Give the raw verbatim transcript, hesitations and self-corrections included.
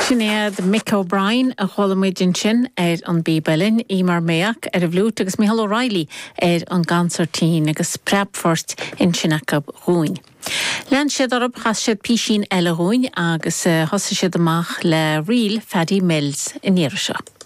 Sinnéad Mick O'Brien a cholamidin sin ar an Bíbelin, Emer Mayak ar a bhlút agus Micheál O'Reilly ar an gancertín agus prepforst in Sinnacab Rúin. Lean siad orb chas siad písín eile Rúin agus uh, hosa siad amach le riil Faddy Mills in Irisha.